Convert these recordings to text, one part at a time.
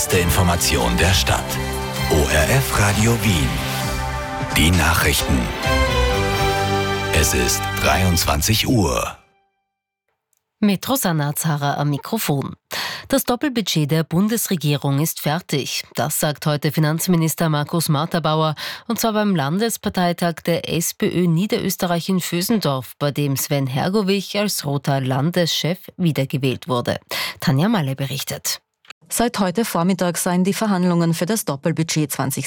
beste Information der Stadt. ORF Radio Wien. Die Nachrichten. Es ist 23 Uhr. Mit Rosanna Zara am Mikrofon. Das Doppelbudget der Bundesregierung ist fertig. Das sagt heute Finanzminister Markus Marthabauer, und zwar beim Landesparteitag der SPÖ Niederösterreich in Vösendorf, bei dem Sven Hergovich als roter Landeschef wiedergewählt wurde. Tanja Malle berichtet. Seit heute Vormittag seien die Verhandlungen für das Doppelbudget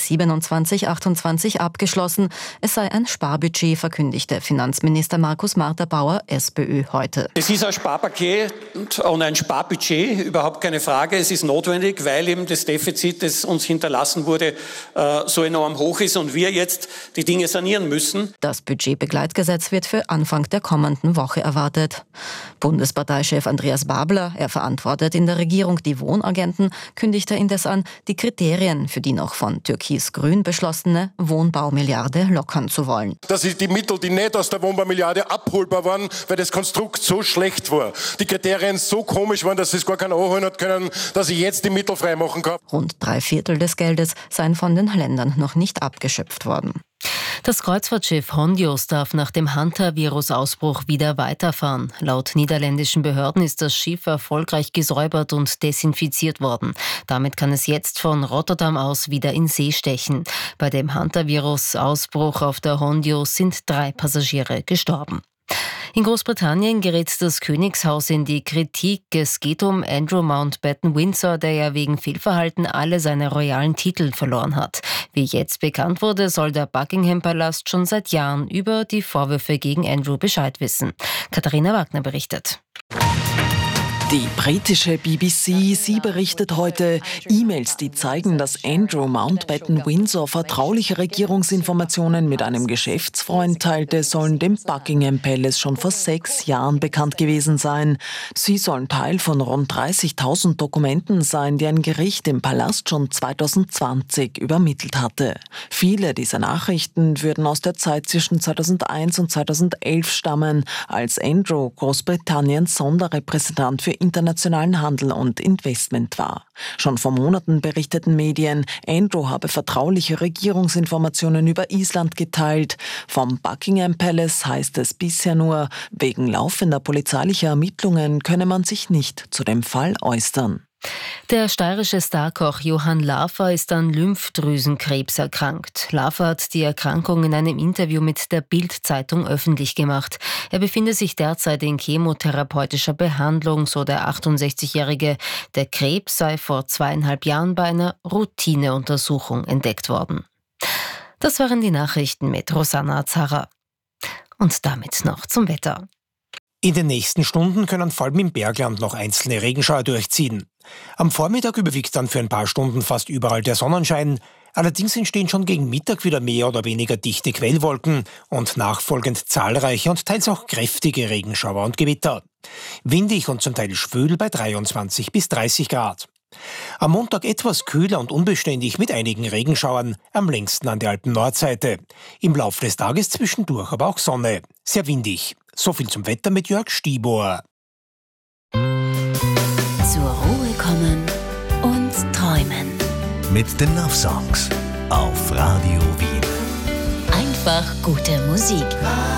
2027-28 abgeschlossen. Es sei ein Sparbudget, verkündigte Finanzminister Markus Marthabauer, SPÖ, heute. Es ist ein Sparpaket und ein Sparbudget, überhaupt keine Frage. Es ist notwendig, weil eben das Defizit, das uns hinterlassen wurde, so enorm hoch ist und wir jetzt die Dinge sanieren müssen. Das Budgetbegleitgesetz wird für Anfang der kommenden Woche erwartet. Bundesparteichef Andreas Babler, er verantwortet in der Regierung die Wohnagenten, kündigte indes an, die Kriterien für die noch von Türkis-Grün beschlossene Wohnbaumilliarde lockern zu wollen. Das sind die Mittel, die nicht aus der Wohnbaumilliarde abholbar waren, weil das Konstrukt so schlecht war. Die Kriterien so komisch waren, dass es gar keiner anholen hat können, dass ich jetzt die Mittel freimachen kann. Rund 3/4 des Geldes seien von den Ländern noch nicht abgeschöpft worden. Das Kreuzfahrtschiff Hondios darf nach dem Hanta-Virus-Ausbruch wieder weiterfahren. Laut niederländischen Behörden ist das Schiff erfolgreich gesäubert und desinfiziert worden. Damit kann es jetzt von Rotterdam aus wieder in See stechen. Bei dem Hanta-Virus-Ausbruch auf der Hondios sind 3 Passagiere gestorben. In Großbritannien gerät das Königshaus in die Kritik. Es geht um Andrew Mountbatten Windsor, der ja wegen Fehlverhalten alle seine royalen Titel verloren hat. Wie jetzt bekannt wurde, soll der Buckingham-Palast schon seit Jahren über die Vorwürfe gegen Andrew Bescheid wissen. Katharina Wagner berichtet. Die britische BBC, sie berichtet heute, E-Mails, die zeigen, dass Andrew Mountbatten Windsor vertrauliche Regierungsinformationen mit einem Geschäftsfreund teilte, sollen dem Buckingham Palace schon vor 6 Jahren bekannt gewesen sein. Sie sollen Teil von rund 30.000 Dokumenten sein, die ein Gericht im Palast schon 2020 übermittelt hatte. Viele dieser Nachrichten würden aus der Zeit zwischen 2001 und 2011 stammen, als Andrew Großbritanniens Sonderrepräsentant für internationalen Handel und Investment war. Schon vor Monaten berichteten Medien, Andrew habe vertrauliche Regierungsinformationen über Island geteilt. Vom Buckingham Palace heißt es bisher nur, wegen laufender polizeilicher Ermittlungen könne man sich nicht zu dem Fall äußern. Der steirische Starkoch Johann Lafer ist an Lymphdrüsenkrebs erkrankt. Lafer hat die Erkrankung in einem Interview mit der Bild-Zeitung öffentlich gemacht. Er befinde sich derzeit in chemotherapeutischer Behandlung, so der 68-Jährige. Der Krebs sei vor 2,5 Jahren bei einer Routineuntersuchung entdeckt worden. Das waren die Nachrichten mit Rosanna Zara. Und damit noch zum Wetter. In den nächsten Stunden können vor allem im Bergland noch einzelne Regenschauer durchziehen. Am Vormittag überwiegt dann für ein paar Stunden fast überall der Sonnenschein. Allerdings entstehen schon gegen Mittag wieder mehr oder weniger dichte Quellwolken und nachfolgend zahlreiche und teils auch kräftige Regenschauer und Gewitter. Windig und zum Teil schwül bei 23 bis 30 Grad. Am Montag etwas kühler und unbeständig mit einigen Regenschauern, am längsten an der Alpen-Nordseite. Im Laufe des Tages zwischendurch aber auch Sonne. Sehr windig. So viel zum Wetter mit Jörg Stibor. Zur Ruhe kommen und träumen. Mit den Love Songs auf Radio Wien. Einfach gute Musik.